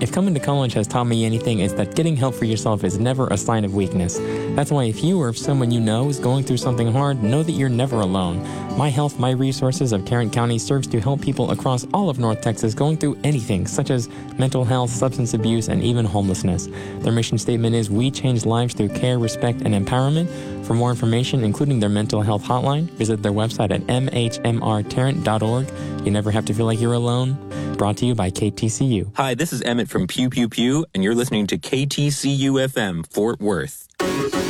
If coming to college has taught me anything, it's that getting help for yourself is never a sign of weakness. That's why if you or if someone you know is going through something hard, know that you're never alone. My Health, My Resources of Tarrant County serves to help people across all of North Texas going through anything, such as mental health, substance abuse, and even homelessness. Their mission statement is, we change lives through care, respect, and empowerment. For more information, including their mental health hotline, visit their website at mhmrtarrant.org. You never have to feel like you're alone. Brought to you by KTCU. Hi, this is Emmett from Pew Pew Pew, and you're listening to KTCU FM, Fort Worth.